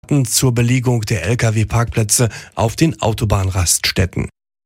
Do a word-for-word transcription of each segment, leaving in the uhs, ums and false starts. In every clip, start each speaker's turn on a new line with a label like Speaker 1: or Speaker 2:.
Speaker 1: zur Belegung der L K W-Parkplätze auf den Autobahnraststätten.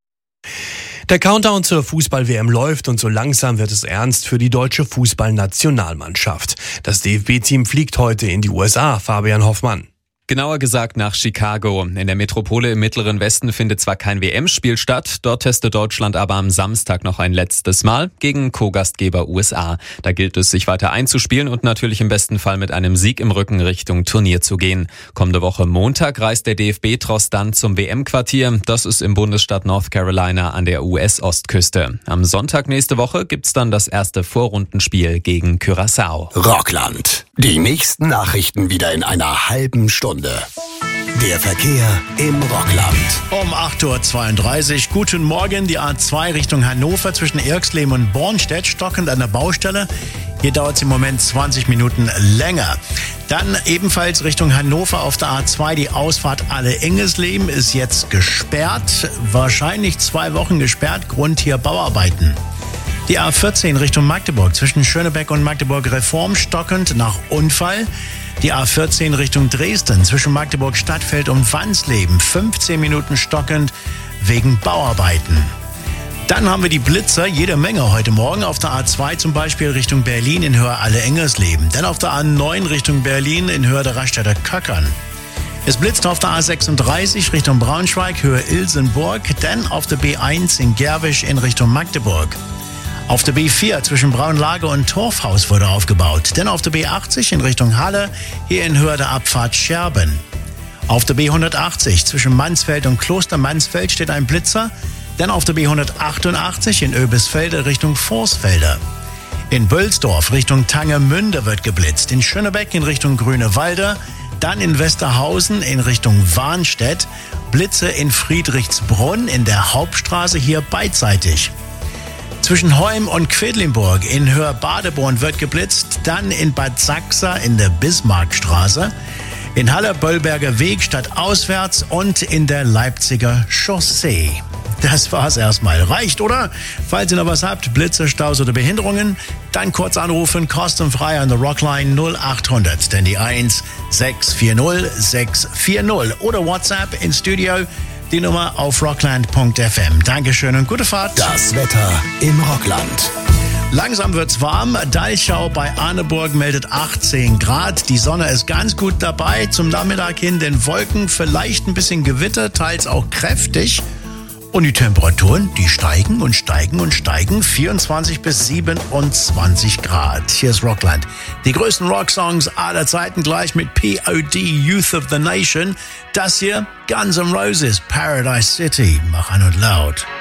Speaker 1: Der Countdown zur Fußball-W M läuft und so langsam wird es ernst für die deutsche Fußballnationalmannschaft. Das D F B-Team fliegt heute in die U S A, Fabian Hoffmann.
Speaker 2: Genauer gesagt nach Chicago. In der Metropole im Mittleren Westen findet zwar kein W M-Spiel statt, dort testet Deutschland aber am Samstag noch ein letztes Mal gegen Co-Gastgeber U S A. Da gilt es, sich weiter einzuspielen und natürlich im besten Fall mit einem Sieg im Rücken Richtung Turnier zu gehen. Kommende Woche Montag reist der D F B-Tross dann zum W M-Quartier. Das ist im Bundesstaat North Carolina an der U S-Ostküste. Am Sonntag nächste Woche gibt's dann das erste Vorrundenspiel gegen Curaçao.
Speaker 3: Rockland. Die nächsten Nachrichten wieder in einer halben Stunde. Der Verkehr im Rockland.
Speaker 4: Um acht Uhr zweiunddreißig. Guten Morgen. Die A zwei Richtung Hannover zwischen Erxleben und Bornstedt stockend an der Baustelle. Hier dauert es im Moment zwanzig Minuten länger. Dann ebenfalls Richtung Hannover auf der A zwei. Die Ausfahrt Alle-Engesleben ist jetzt gesperrt. Wahrscheinlich zwei Wochen gesperrt. Grund hier Bauarbeiten. Die A vierzehn Richtung Magdeburg zwischen Schönebeck und Magdeburg Reform stockend nach Unfall. Die A vierzehn Richtung Dresden zwischen Magdeburg Stadtfeld und Wansleben fünfzehn Minuten stockend wegen Bauarbeiten. Dann haben wir die Blitzer, jede Menge heute Morgen. Auf der A zwei zum Beispiel Richtung Berlin in Höhe Alle-Engesleben. Dann auf der A neun Richtung Berlin in Höhe der Raststätter Köckern. Es blitzt auf der A sechsunddreißig Richtung Braunschweig, Höhe Ilsenburg. Dann auf der B eins in Gerwisch in Richtung Magdeburg. Auf der B vier zwischen Braunlage und Torfhaus wurde aufgebaut. Dann auf der B achtzig in Richtung Halle, hier in Höhe der Abfahrt Scherben. Auf der B hundertachtzig zwischen Mansfeld und Kloster Mansfeld steht ein Blitzer. Dann auf der B hundertachtundachtzig in Oebisfelde Richtung Vorsfelde. In Bölsdorf Richtung Tangemünde wird geblitzt. In Schönebeck in Richtung Grünewalde. Dann in Westerhausen in Richtung Warnstedt. Blitze in Friedrichsbrunn in der Hauptstraße hier beidseitig. Zwischen Heum und Quedlinburg in Höhe Badeborn wird geblitzt, dann in Bad Sachsa in der Bismarckstraße, in Halle Böllberger Weg stadtauswärts und in der Leipziger Chaussee. Das war's erstmal. Reicht, oder? Falls ihr noch was habt, Blitze, Staus oder Behinderungen, dann kurz anrufen, kostenfrei an der Rockline null acht hundert, denn die eins sechs vier null sechs vier null oder WhatsApp ins Studio. Die Nummer auf rockland punkt f m. Dankeschön und gute Fahrt.
Speaker 3: Das Wetter im Rockland.
Speaker 4: Langsam wird's warm. Deichau bei Arneburg meldet achtzehn Grad. Die Sonne ist ganz gut dabei. Zum Nachmittag hin den Wolken, vielleicht ein bisschen Gewitter, teils auch kräftig. Und die Temperaturen, die steigen und steigen und steigen. vierundzwanzig bis siebenundzwanzig Grad. Hier ist Rockland. Die größten Rocksongs aller Zeiten gleich mit P O D, Youth of the Nation. Das hier, Guns N' Roses, Paradise City. Mach an und laut.